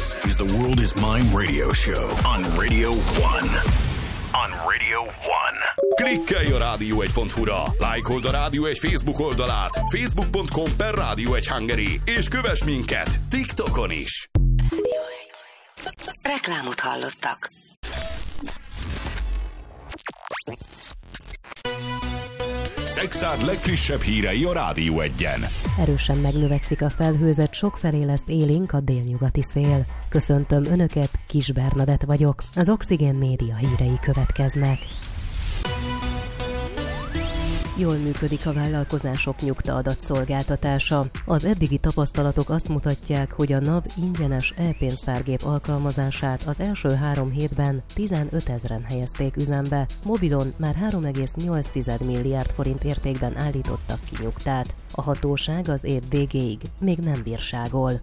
This is the World is Mine radio show on Radio 1. On Radio 1. Klikkelj a rádió1.hu-ra, lájkold a Rádió 1 Facebook oldalát, facebook.com/Rádió 1 Hungary, és kövess minket TikTokon is. Reklámot hallottak. Szexárd legfrissebb hírei a Rádió 1-en. Erősen megnövekszik a felhőzet, sokfelé lesz élénk a délnyugati szél. Köszöntöm Önöket, Kis Bernadett vagyok. Az Oxigén Média hírei következnek. Jól működik a vállalkozások nyugta-adatszolgáltatása. Az eddigi tapasztalatok azt mutatják, hogy a NAV ingyenes e-pénztárgép alkalmazását az első 3 hétben 15 000-en helyezték üzembe. Mobilon már 3,8 milliárd forint értékben állítottak ki nyugtát. A hatóság az év végéig még nem bírságol.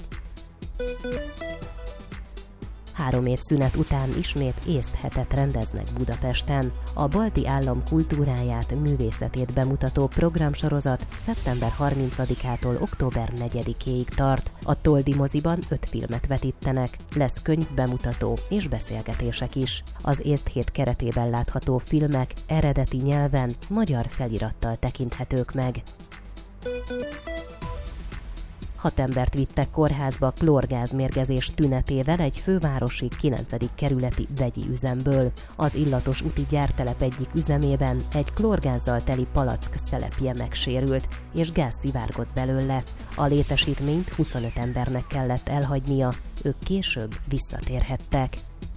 3 év szünet után ismét észthetet rendeznek Budapesten. A balti állam kultúráját, művészetét bemutató programsorozat szeptember 30-ától október 4-éig tart. A Toldi moziban 5 filmet vetítenek, lesz könyvbemutató és beszélgetések is. Az észthét keretében látható filmek eredeti nyelven, magyar felirattal tekinthetők meg. 6 embert vittek kórházba klórgázmérgezés tünetével egy fővárosi 9. kerületi vegyi üzemből. Az illatos úti gyártelep egyik üzemében egy klórgázzal teli palack szelepje megsérült, és gáz szivárgott belőle. A létesítményt 25 embernek kellett elhagynia, ők később visszatérhettek.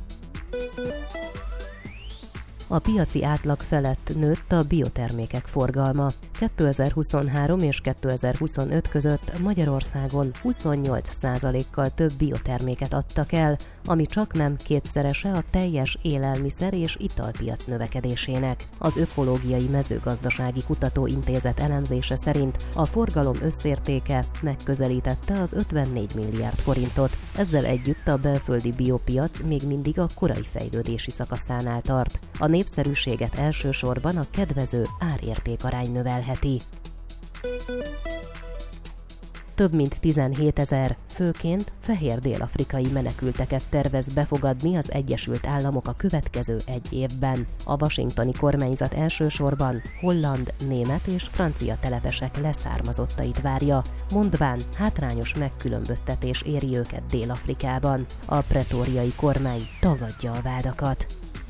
A piaci átlag felett nőtt a biotermékek forgalma. 2023 és 2025 között Magyarországon 28%-kal több bioterméket adtak el, ami csaknem kétszerese a teljes élelmiszer- és italpiac növekedésének. Az Ökológiai Mezőgazdasági Kutatóintézet elemzése szerint a forgalom összértéke megközelítette az 54 milliárd forintot. Ezzel együtt a belföldi biopiac még mindig a korai fejlődési szakaszánál tart. A népszerűséget elsősorban a kedvező árértékarány növelheti. Több mint 17 000, főként fehér dél-afrikai menekülteket tervez befogadni az Egyesült Államok a következő 1 évben. A washingtoni kormányzat elsősorban holland, német és francia telepesek leszármazottait várja, mondván hátrányos megkülönböztetés éri őket Dél-Afrikában. A pretóriai kormány tagadja a vádakat.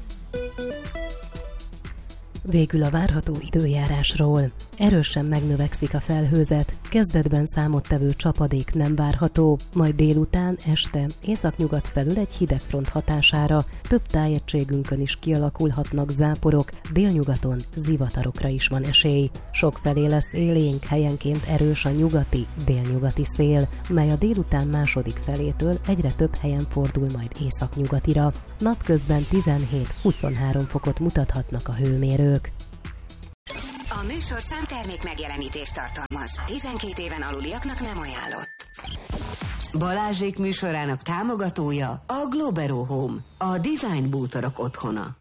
Végül a várható időjárásról. Erősen megnövekszik a felhőzet, kezdetben számottevő csapadék nem várható, majd délután, este, északnyugat felül egy hidegfront hatására több tájegységünkön is kialakulhatnak záporok, délnyugaton zivatarokra is van esély. Sokfelé lesz élénk, helyenként erős a nyugati, délnyugati szél, mely a délután második felétől egyre több helyen fordul majd északnyugatira. Napközben 17-23 fokot mutathatnak a hőmérők. A műsorszám termék megjelenítést tartalmaz. 12 éven aluliaknak nem ajánlott. Balázsék műsorának támogatója a Globero Home, a design bútorok otthona.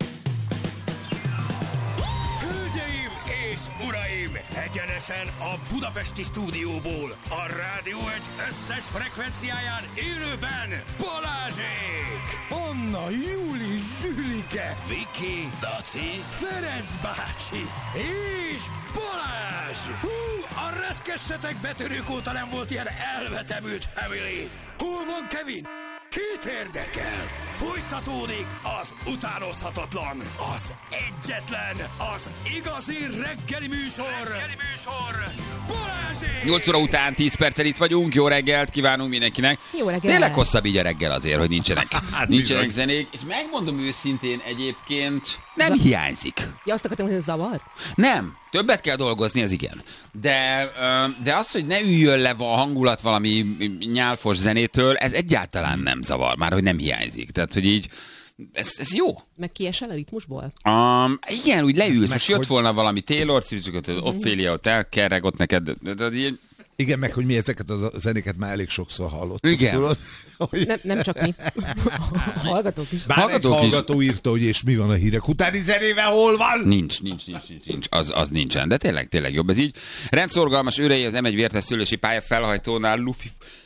Hölgyeim és uraim, egyenesen a budapesti stúdióból, a Rádió 1 összes frekvenciáján élőben Balázsék! Anna, Júli, Zsülike, Viki, Daci, Ferenc bácsi és Balázs! Hú, a reszkessetek betörők óta nem volt ilyen elvetemült family! Hol van Kevin? Kit érdekel? Folytatódik az utánozhatatlan, az egyetlen, az igazi reggeli műsor! Balázsék! 8 óra után 10 perccel itt vagyunk, jó reggelt kívánunk mindenkinek. Jó reggelt! Tényleg hosszabb így a reggel azért, hogy nincsenek zenék. És megmondom őszintén egyébként, nem hiányzik. Ja, azt akartam, hogy ez zavar? Nem, többet kell dolgozni, az igen. De az, hogy ne üljön le a hangulat valami nyálfos zenétől, ez egyáltalán nem zavar, már hogy nem hiányzik. Tehát, hogy így, ez jó. Meg kiesel a ritmusból? Igen, úgy leülsz. Most jött volna valami Taylor, Ophelia, ott elkerreg ott neked. Igen, meg hogy mi ezeket a zenéket már elég sokszor hallottuk. Igen. Tudod? Nem csak mi. Hallgatók is. Bár egy hallgató írta, hogy és mi van a hírek utáni zenével, hol van? Nincs. Az nincsen, de tényleg jobb ez így. Rendszorgalmas őrei az M1 vértesztülési pálya felhajtónál lufi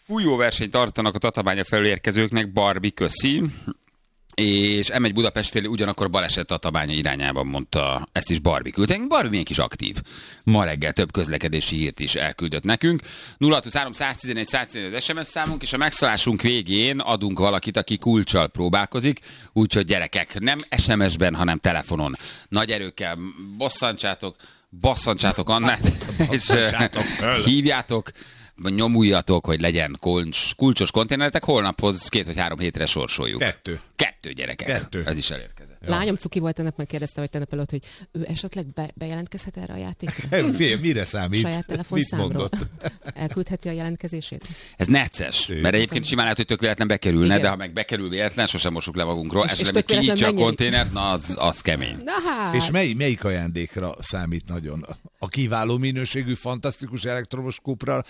Fújóversenyt tartanak a Tatabánya felől érkezőknek, Barbie, köszi. És M1 Budapest felé ugyanakkor baleset Tatabánya irányában, mondta, ezt is Barbie küldte. Barbie milyen kis aktív. Ma reggel több közlekedési hírt is elküldött nekünk. 0623 111 111 SMS számunk, és a megszállásunk végén adunk valakit, aki kulccsal próbálkozik, úgyhogy gyerekek, nem SMS-ben, hanem telefonon. Nagy erőkkel basszantsátok Annát, és hívjátok, nyomuljatok, hogy legyen kulcsos konténeretek, holnaphoz 2 vagy 3 hétre sorsoljuk. 2 gyerekek. 2. Ez is elérkezett. Ja. Lányom cuki volt, ennek megkérdezte, vagy tegnap előtt, hogy ő esetleg bejelentkezhet erre a játékra? Mire számít? Saját telefonszámról. Elküldheti a jelentkezését? Ez necces, mert egyébként simán lehet, hogy tök véletlen bekerülne, igen. De ha meg bekerül véletlen, sosem mossuk le magunkról. Esetleg még kinyitja a konténert, na az kemény. Hát. És melyik ajándékra számít nagyon? A kiváló minőségű, fantasztikus elektromos kúpra?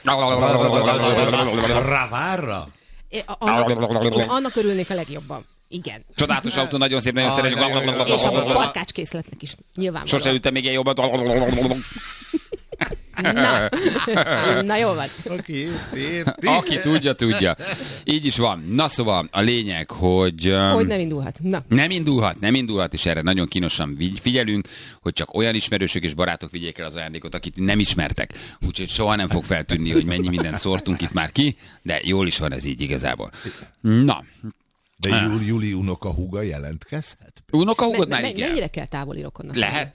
Ravárra? Annak örülnék a legjobban. Igen. Csodálatos autó, nagyon szép, nagyon szeretjük. És a barkácskészletnek is nyilvánvalóan. Sose ültem még ilyen jobban. Na jó van. Aki tudja. Így is van. Na szóval a lényeg, hogy... Hogy nem indulhat. Na. Nem indulhat, és erre nagyon kínosan figyelünk, hogy csak olyan ismerősök és barátok vigyék el az ajándékot, akit nem ismertek. Úgyhogy soha nem fog feltűnni, hogy mennyi mindent szórtunk itt már ki, de jól is van ez így igazából. Na. De Júli unokahúga jelentkezhet? Unokahúgod már igen. Mennyire kell távoli rokonnak? Lehet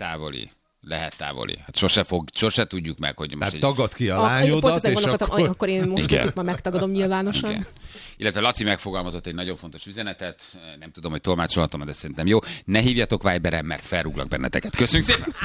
távoli. Hát sose tudjuk meg, hogy most... Hát tagad ki a lányodat, és akkor én most tudjuk, már megtagadom nyilvánosan. Igen. Illetve Laci megfogalmazott egy nagyon fontos üzenetet, nem tudom, hogy tolmácsolhatom, de szerintem jó. Ne hívjatok Viberen, mert felrúglak benneteket. Köszönjük szépen!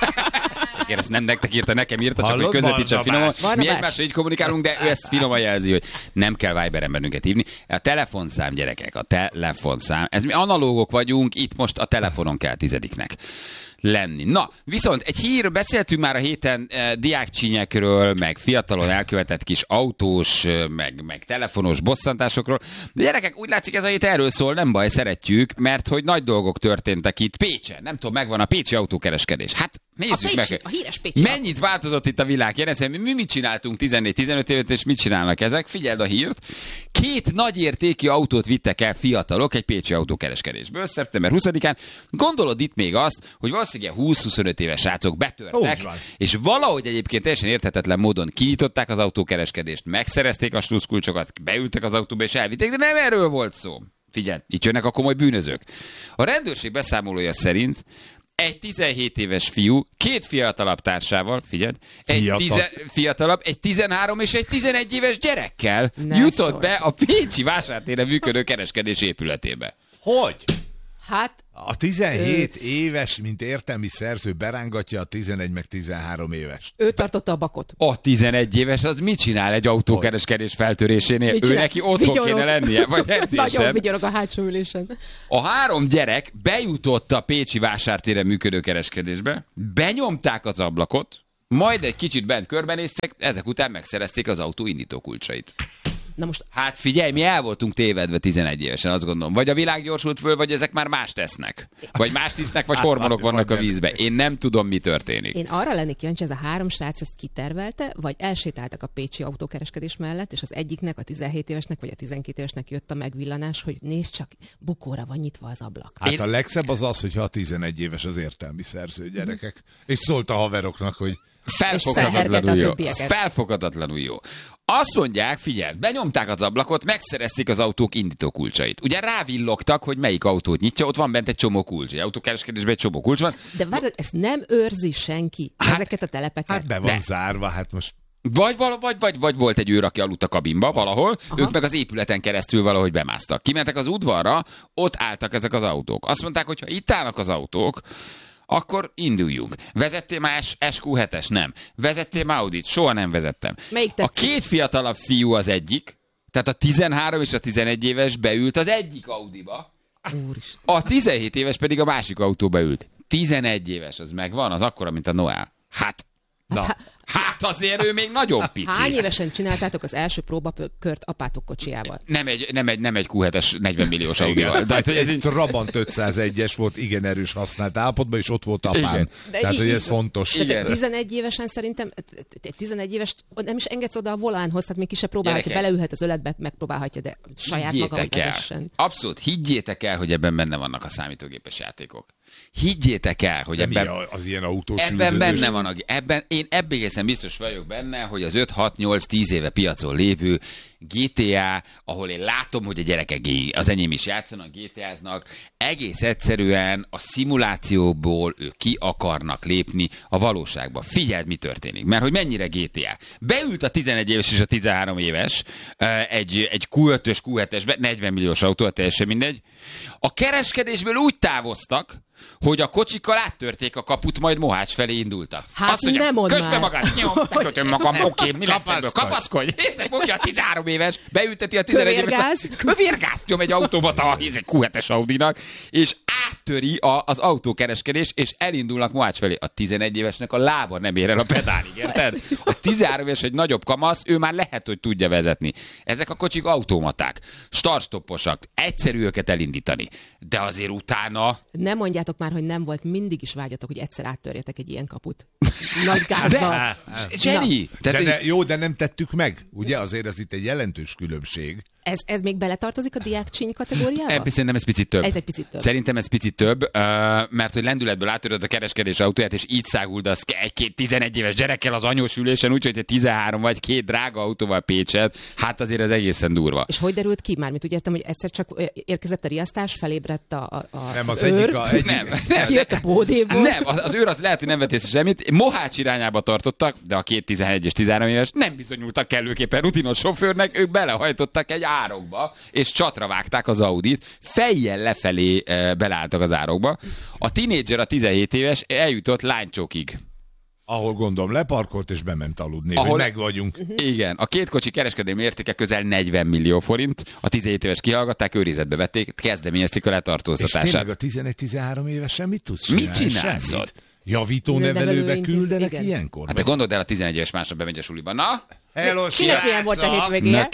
Igen, ezt nem nektek írta, nekem írta, csak hogy közvetítsen finoman. Mi egymásra így kommunikálunk, de ő ezt finoman jelzi, hogy nem kell Viberen bennünket hívni. A telefonszám, gyerekek, a telefonszám. Ez mi analógok vagyunk, itt most a telefonon kell 10-nek lenni. Na, viszont egy hír, beszéltünk már a héten diákcsínyekről, meg fiatalon elkövetett kis autós, meg telefonos bosszantásokról. De gyerekek, úgy látszik ez a hét erről szól, nem baj, szeretjük, mert hogy nagy dolgok történtek itt Pécsen. Nem tudom, megvan a pécsi autókereskedés. Hát nézzük meg. A híres Pécsi. Mennyit változott itt a világ? Kérdezem, mi mit csináltunk 14-15 évet, és mit csinálnak ezek? Figyeld a hírt. 2 nagyértékű autót vittek el fiatalok egy pécsi autókereskedésből szeptember 20-án. Gondolod itt még azt, hogy valószínűleg 20-25 éves srácok betörtek, és valahogy egyébként teljesen érthetetlen módon kinyitották az autókereskedést, megszerezték a sluszkulcsokat, beültek az autóba és elvitték, de nem erről volt szó. Figyelj, itt jönnek a komoly bűnözők. A rendőrség beszámolója szerint egy 17 éves fiú, 2 fiatalabb társával, figyeld, fiatalabb, egy 13 és egy 11 éves gyerekkel jutott be a pécsi vásártéren működő kereskedés épületébe. Hogy? Hát... A 17 éves, mint értelmi szerző berángatja a 11 meg 13 éves. Ő tartotta a bakot. A 11 éves az mit csinál egy autókereskedés feltörésénél? Ő neki otthon kéne lennie, vagy edzésen. Nagyon vigyorog a hátsó ülésen. A 3 gyerek bejutott a pécsi vásártéren működő kereskedésbe, benyomták az ablakot, majd egy kicsit bent körbenéztek, ezek után megszerezték az autó indítókulcsait. Na most... Hát figyelj, mi el voltunk tévedve 11 évesen, azt gondolom. Vagy a világ gyorsult föl, vagy ezek már más tesznek. Vagy más tisznek, vagy hormonok vannak a vízbe. Én nem tudom, mi történik. Én arra lennék kíváncsi, ez a 3 srác ezt kitervelte, vagy elsétáltak a pécsi autókereskedés mellett, és az egyiknek, a 17 évesnek, vagy a 12 évesnek jött a megvillanás, hogy nézd csak, bukóra van nyitva az ablak. Hát a legszebb az, hogyha a 11 éves az értelmi szerző, gyerekek. És szólt a haveroknak, hogy Felfoghatatlanul jó. Azt mondják, figyelj, benyomták az ablakot, megszerezték az autók indítókulcsait. Ugye rávillogtak, hogy melyik autót nyitja, ott van bent egy csomó kulcs. Egy autókereskedésben egy csomó kulcs van. De várj, ezt nem őrzi senki, ezeket a telepeket. Hát be van zárva, hát most... Vagy volt egy őr, aki aludt a kabinba valahol, ők meg az épületen keresztül valahogy bemásztak. Kimentek az udvarra, ott álltak ezek az autók. Azt mondták, hogy ha itt állnak az autók, akkor induljunk. Vezettél már SQ7-es? Nem. Vezettél már Audit? Soha nem vezettem. A 2 fiatalabb fiú az egyik, tehát a 13 és a 11 éves beült az egyik Audiba, a 17 éves pedig a másik autóba ült. 11 éves, az megvan, az akkora, mint a Noel. Hát, Hát azért ő még nagyon pici. Hány évesen csináltátok az első próbakört apátok kocsijával? Nem egy Q7-es 40 milliós Audival. De hát egy Trabant 501-es volt igen erős használt állapotban, és ott volt apám. Igen. Tehát, hogy ez fontos. Igen. 11 évesen szerintem, 11 éves nem is engedsz oda a volánhoz, tehát még ki se próbálhatja, Gyerekek. beleülhet az öletbe, megpróbálhatja, de saját maga, hogy vezessen. Abszolút, higgyétek el, hogy ebben benne vannak a számítógépes játékok. Higgyétek el, hogy De mi ebben... az ilyen autós Ebben üldözés? benne van, én ebben egészen biztos vagyok benne, hogy az 5-6-8-10 éve piacon lévő GTA, ahol én látom, hogy a gyerekek, az enyém is játszanak, GTA-znak, egész egyszerűen a szimulációból ők ki akarnak lépni a valóságba. Figyeld, mi történik, mert hogy mennyire GTA. Beült a 11 éves és a 13 éves egy Q5-ös, Q7-esbe, 40 milliós autó, teljesen mindegy. A kereskedésből úgy távoztak, hogy a kocsikkal áttörték a kaput, majd Mohács felé indultak. Hát azt mondja, nem mondd közd be már. magad, nyom, megkötöm magam, oké, mi lesz ebből? Kapaszkodj! Fogja a 13 éves, beülteti a 11 éves. Kövérgáz nyom egy autómat a Q7-es Audinak, és áttöri az autókereskedés, és elindulnak Mohács felé. A 11 évesnek a lába nem ér el a pedálig, érted? A 13 éves egy nagyobb kamasz, ő már lehet, hogy tudja vezetni. Ezek a kocsik automaták, start-stopposak, egyszerű őket elindítani, de azért utána... Nem mondjátok már, hogy nem volt, mindig is vágyatok, hogy egyszer áttörjetek egy ilyen kaput. Nagy gázzal. Jenny! De nem tettük meg. Ugye azért ez itt egy jelentős különbség. Ez még beletartozik a diákcsíny kategóriába? Szerintem ez picit több. Ez egy picit több. Szerintem ez picit több, mert hogy lendületből átöröd a kereskedés autóját, és így száguldasz egy 11 éves gyerekkel az anyós ülésen, úgyhogy te 13 vagy 2 drága autóval Pécset, hát azért ez egészen durva. És hogy derült ki? Mármint úgy értem, hogy egyszer csak érkezett a riasztás, felébredt Nem, az őr, Nem, kijött a bódéból. Nem, az őr az lehet, hogy nem vett észre semmit. Mohács irányába tartottak, de a 2 11 és 13 éves nem bizonyultak kellőképpen rutinos sofőrnek, ők belehajtottak egy árokba, és csatra vágták az Audit, fejjel lefelé beleálltak az árokba. A tínédzser, a 17 éves eljutott lánycsókig. Ahol gondolom leparkolt és bement aludni, Ahol hogy meg vagyunk. Igen, a két kocsi kereskedelmi értéke közel 40 millió forint, a 17 éves kihallgatták, őrizetbe vették, kezdeményezték a És letartóztatását. tényleg a 11-13 évesen mit tudsz csinálni? Mit csinálsz Semmit. ott? Javító nevelőbe Nevelőintézet, küldenek igen. ilyenkor? Hát te gondold el, a 11 éves másnap bemegy a suliba. Na? Hello, Kinek milyen volt a hétvégéje?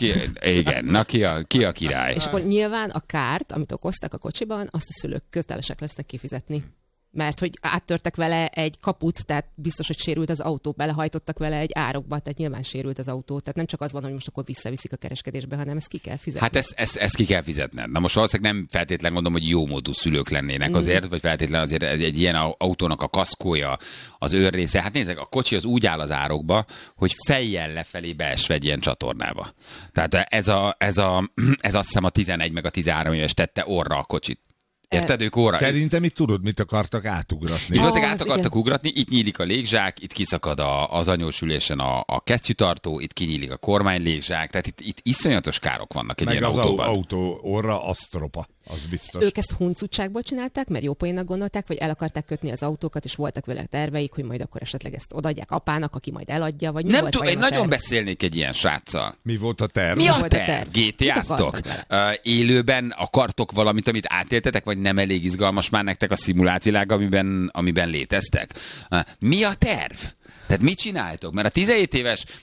Ki a király? És akkor nyilván a kárt, amit okoztak a kocsiban, azt a szülők kötelesek lesznek kifizetni. Mert hogy áttörtek vele egy kaput, tehát biztos, hogy sérült az autó, belehajtottak vele egy árokba, tehát nyilván sérült az autó. Tehát nem csak az van, hogy most akkor visszaviszik a kereskedésbe, hanem ezt ki kell fizetni. Hát ezt ki kell fizetned. Na most valószínűleg nem feltétlenül mondom, hogy jó módú szülők lennének azért, vagy feltétlenül azért egy ilyen autónak a kaszkója, az őrrésze. Hát nézzek, a kocsi az úgy áll az árokba, hogy fejjel lefelé beesve egy ilyen csatornába. Tehát ez azt hiszem a 11 meg a 13 éves tette orra a kocsit. Érted, ők óra? Szerintem itt tudod, mit akartak átugratni. Itt valószínűleg az át akartak igen. ugratni, itt nyílik a légzsák, itt kiszakad az anyós ülésen a kesztyűtartó, itt kinyílik a kormánylégzsák, tehát itt iszonyatos károk vannak egy Meg ilyen az autóban. autó orra asztropa, az biztos. Ők ezt huncutságból csinálták, mert jó poénnak gondolták, vagy el akarták kötni az autókat, és voltak vele terveik, hogy majd akkor esetleg ezt odaadják apának, aki majd eladja, vagy mi Nem volt tudom, én vajon a nagyon terv? beszélnék egy ilyen sráccal. Mi volt a terv? Mi a volt a terv? terv? Mit GTA-ztok? akartak Élőben akartok valamit, amit átéltetek, vagy nem elég izgalmas már nektek a szimulációvilág, amiben léteztek? Mi a terv? Tehát mit csináltok? Mert a 17 éves